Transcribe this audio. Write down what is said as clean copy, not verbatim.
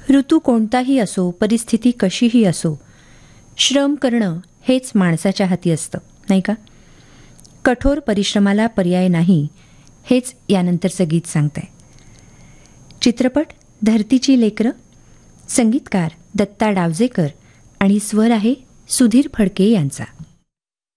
ऋतू कोणताही असो, परिस्थिती कशीही असो, श्रम करणं हेच माणसाच्या हाती असतं, नाही का? कठोर परिश्रमाला पर्याय नाही, हेच यानंतरचं गीत सांगतंय. चित्रपट धरतीची लेकरं, संगीतकार दत्ता डावजेकर आणि स्वर आहे सुधीर फडके यांचा.